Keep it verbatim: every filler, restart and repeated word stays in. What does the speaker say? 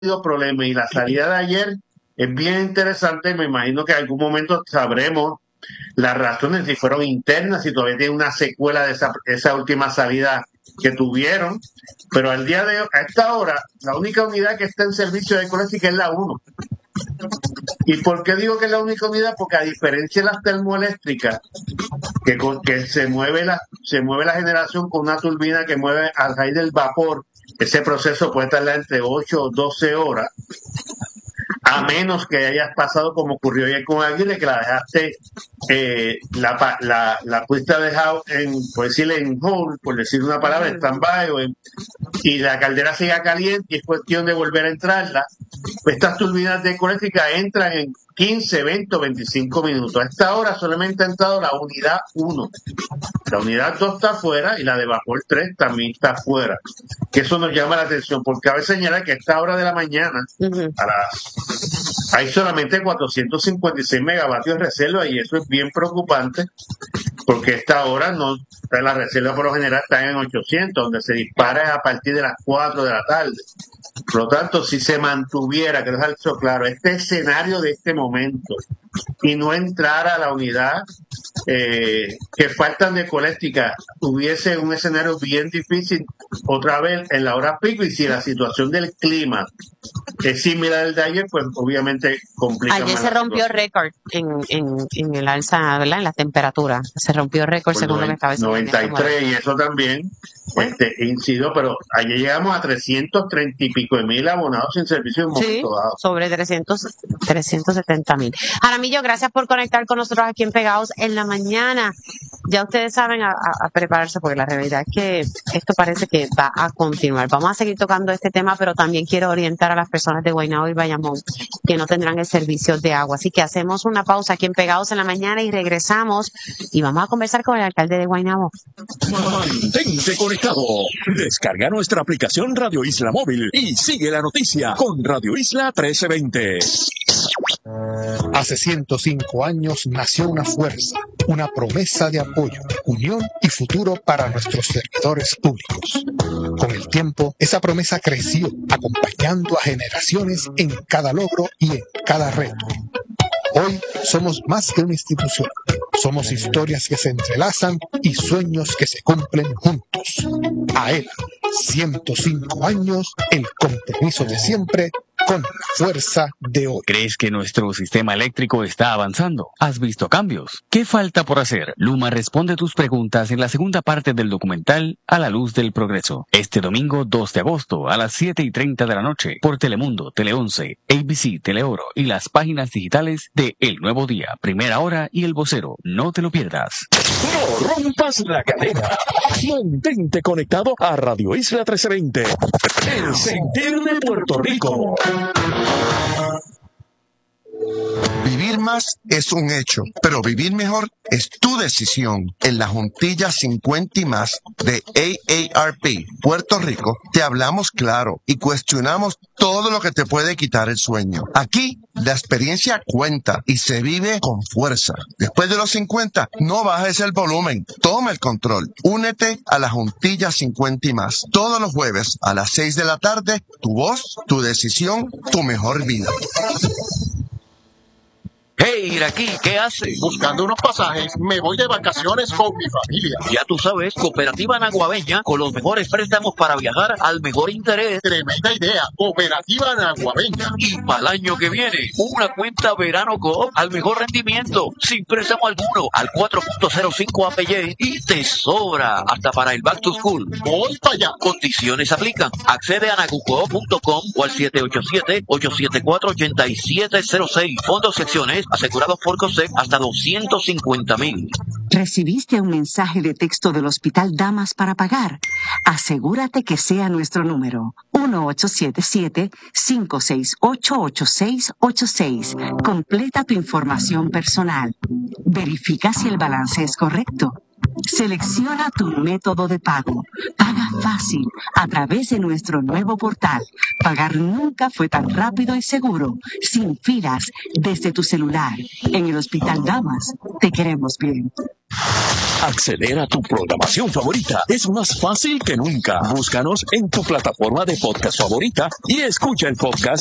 problema y la salida de ayer es bien interesante. Me imagino que en algún momento sabremos las razones, si fueron internas, si todavía tiene una secuela de esa, esa última salida que tuvieron, pero al día de hoy, a esta hora, la única unidad que está en servicio de ecológica es la uno. ¿Y por qué digo que es la única unidad? Porque a diferencia de las termoeléctricas, que, con, que se mueve la se mueve la generación con una turbina que mueve a raíz del vapor, ese proceso puede tardar entre ocho o doce horas, a menos que hayas pasado como ocurrió ayer con Aguirre, que la dejaste, eh, la, la, la fuiste dejado en, por decirle, en hold, por decir una palabra, en stand-by, o en, y la caldera siga caliente y es cuestión de volver a entrarla. Pues estas turbinas de ecológica entran en quince, veinte o veinticinco minutos. A esta hora solamente ha entrado la unidad uno. La unidad dos está afuera y la de vapor tres también está afuera. Que eso nos llama la atención, porque cabe señalar que a esta hora de la mañana, uh-huh. a las, hay solamente cuatrocientos cincuenta y seis megavatios de reserva, y eso es bien preocupante, porque a esta hora no, la reserva por lo general está en ochocientos, donde se dispara a partir de las cuatro de la tarde. Por lo tanto, si se mantuviera, que dejar eso claro, este escenario de este momento y no entrara a la unidad eh, que faltan de ecológica, hubiese un escenario bien difícil otra vez en la hora pico, y si la situación del clima es similar al de ayer, pues obviamente complica ayer más se rompió récord en, en, en el alza, ¿verdad? En la temperatura. Se rompió récord según lo que estaba diciendo. noventa y tres, y eso también este, incidió, pero ayer llegamos a trescientos treinta y pico de mil abonados en servicio en un sí, momento dado. Sobre trescientos, trescientos setenta mil. Jaramillo, gracias por conectar con nosotros aquí en Pegados en la mañana. Ya ustedes saben a, a, a prepararse, porque la realidad es que esto parece que va a continuar. Vamos a seguir tocando este tema, pero también quiero orientar a las personas de Guaynabo y Bayamón que no tendrán el servicio de agua. Así que hacemos una pausa aquí en Pegados en la mañana y regresamos y vamos a conversar con el alcalde de Guaynabo. Mantente conectado. Descarga nuestra aplicación Radio Isla Móvil y sigue la noticia con Radio Isla trece veinte. Hace ciento cinco años nació una fuerza, una promesa de apoyo, unión y futuro para nuestros servidores públicos. Con el tiempo, esa promesa creció, acompañando a generaciones en cada logro y en cada reto. Hoy somos más que una institución. Somos historias que se entrelazan y sueños que se cumplen juntos. A él, ciento cinco años, el compromiso de siempre con la fuerza de hoy. ¿Crees que nuestro sistema eléctrico está avanzando? ¿Has visto cambios? ¿Qué falta por hacer? Luma responde tus preguntas en la segunda parte del documental A la Luz del Progreso. Este domingo dos de agosto a las siete y treinta de la noche por Telemundo, Tele once, A B C, Teleoro y las páginas digitales de El Nuevo Día, Primera Hora y El Vocero. No te lo pierdas. No rompas la cadena. Mantente conectado a Radio Isla trece veinte. El sentir de Puerto Rico. Vivir más es un hecho, pero vivir mejor es tu decisión. En la Juntilla cincuenta y más de A A R P Puerto Rico te hablamos claro y cuestionamos todo lo que te puede quitar el sueño. Aquí la experiencia cuenta y se vive con fuerza. Después de los cincuenta, no bajes el volumen, toma el control. Únete a la Juntilla cincuenta y más. Todos los jueves a las seis de la tarde, tu voz, tu decisión, tu mejor vida. Hey, Iraquí, ¿qué haces? Buscando unos pasajes, me voy de vacaciones con mi familia. Ya tú sabes, Cooperativa Naguabeña, con los mejores préstamos para viajar al mejor interés. Tremenda idea, Cooperativa Naguabeña. Y para el año que viene, una cuenta Verano Coop al mejor rendimiento, sin préstamo alguno, al cuatro punto cero cinco A P Y y te sobra hasta para el Back to School. Voy para allá. Condiciones aplican. Accede a nagucoop punto com o al siete ocho siete, ocho siete cuatro, ocho siete cero seis. Fondos secciones asegurados por COSEC hasta doscientos cincuenta mil. ¿Recibiste un mensaje de texto del Hospital Damas para pagar? Asegúrate que sea nuestro número. uno ocho siete siete, cinco seis ocho, ocho seis ocho seis. Completa tu información personal. Verifica si el balance es correcto. Selecciona tu método de pago. Paga fácil a través de nuestro nuevo portal. Pagar nunca fue tan rápido y seguro, sin filas, desde tu celular. En el Hospital Damas, te queremos bien. Acceder a tu programación favorita es más fácil que nunca. Búscanos en tu plataforma de podcast favorita y escucha el podcast